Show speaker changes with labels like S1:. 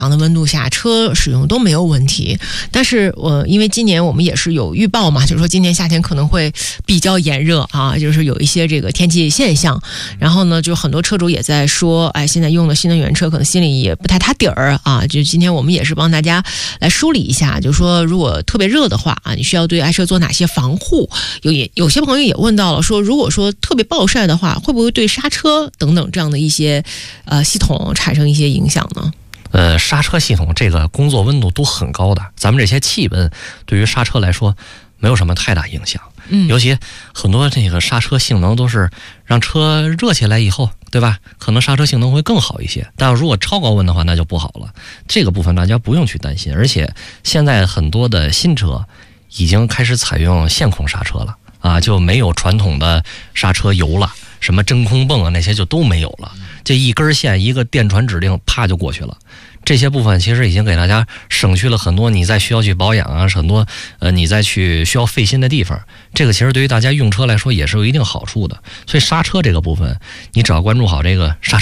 S1: 的温度下车使用都没有问题。但是因为今年我们也是有预报嘛，就是说今年夏天可能会比较炎热啊，就是有一些这个天气现象。然后呢，就很多车主也在说，哎，现在用了新能源车，可能心里也不太踏底儿啊。就今天我们也是帮大家来梳理一下，就是说如果特别热的话啊，你需要对爱车做哪些防护？有些朋友也问到了，说如果说特别暴晒的话，会不会对刹车等等这样的一些系统产生一些影响呢？
S2: 刹车系统这个工作温度都很高的，咱们这些气温对于刹车来说没有什么太大影响。尤其很多这个刹车性能都是让车热起来以后，对吧？可能刹车性能会更好一些，但如果超高温的话，那就不好了。这个部分大家不用去担心，而且现在很多的新车已经开始采用线控刹车了啊，就没有传统的刹车油了，什么真空泵啊那些就都没有了，这一根线一个电传指令啪就过去了。这些部分其实已经给大家省去了很多你再需要去保养啊，很多你再去需要费心的地方。这个其实对于大家用车来说也是有一定好处的。所以刹车这个部分，你只要关注好这个刹车